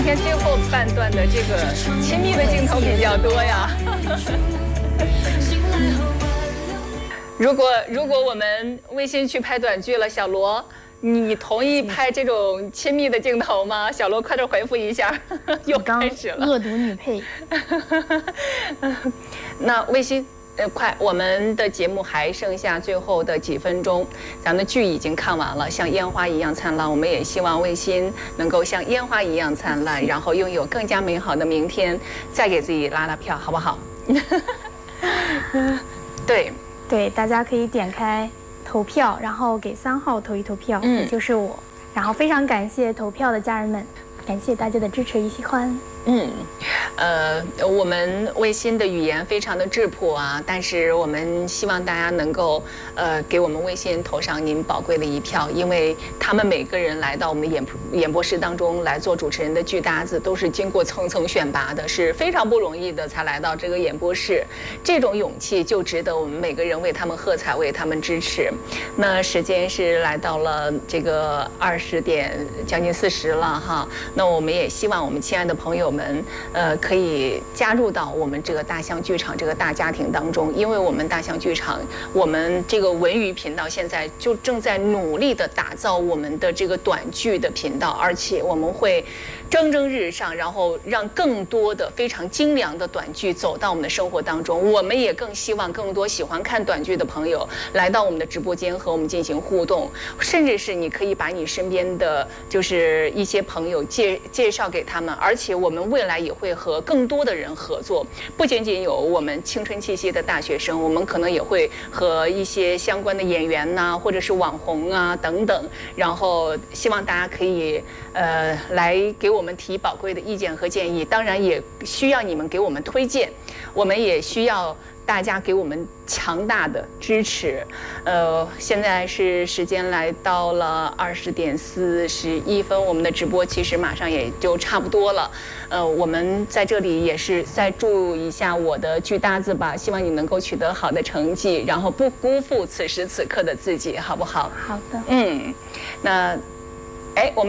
天最后半段的这个亲密的镜头比较多呀。如果我们微信去拍短剧了，小罗，你同意拍这种亲密的镜头吗？小罗，快点回复一下，又开始了。 恶毒女配。 那微信。快，我们的节目还剩下最后的几分钟，咱们的剧已经看完了，像烟花一样灿烂。我们也希望卫星能够像烟花一样灿烂，然后拥有更加美好的明天，再给自己拉拉票，好不好？ 对，大家可以点开投票，然后给3号投一投票，也就是我。然后非常感谢投票的家人们，感谢大家的支持与喜欢。 我们卫星的语言非常的质朴啊，但是我们希望大家能够给我们卫星投上您宝贵的一票，因为他们每个人来到我们的演播室当中来做主持人的剧搭子，都是经过层层选拔的，是非常不容易的才来到这个演播室，这种勇气就值得我们每个人为他们喝彩，为他们支持。那时间是来到了这个20点将近40了哈，那我们也希望我们亲爱的朋友们可以加入到我们这个大象剧场这个大家庭当中，因为我们大象剧场，我们这个文娱频道现在就正在努力的打造我们的这个短剧的频道，而且我们会蒸蒸日上，然后让更多的非常精良的短剧走到我们的生活当中。我们也更希望更多喜欢看短剧的朋友来到我们的直播间和我们进行互动，甚至是你可以把你身边的就是一些朋友介绍给他们，而且我们未来也会和更多的人合作，不仅仅有我们青春气息的大学生，我们可能也会和一些相关的演员呐，或者是网红啊等等，然后希望大家可以来给我们提宝贵的意见和建议，当然也需要你们给我们推荐，我们也需要大家给我们强大的支持。现在是时间来到了20点41分，我们的直播其实马上也就差不多了。我们在这里也是再祝一下我的剧搭子吧，希望你能够取得好的成绩，然后不辜负此时此刻的自己，好不好？ 好的。 那我们。